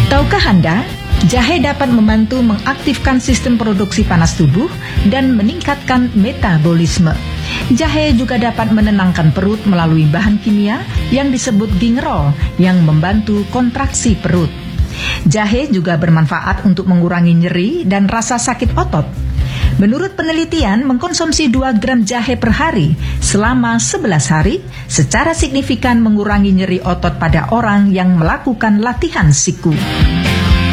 Tahukah Anda, jahe dapat membantu mengaktifkan sistem produksi panas tubuh dan meningkatkan metabolisme. Jahe juga dapat menenangkan perut melalui bahan kimia yang disebut gingerol yang membantu kontraksi perut. Jahe juga bermanfaat untuk mengurangi nyeri dan rasa sakit otot. Menurut penelitian, mengkonsumsi 2 gram jahe per hari selama 11 hari secara signifikan mengurangi nyeri otot pada orang yang melakukan latihan siku.